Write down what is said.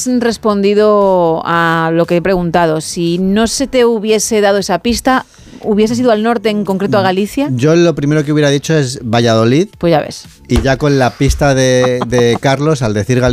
has respondido a lo que he preguntado. Si no se te hubiese dado esa pista, ¿hubieses ido al norte, en concreto a Galicia? Yo lo primero que hubiera dicho es Valladolid. Pues ya ves. Y ya con la pista de Carlos, al decir Galicia,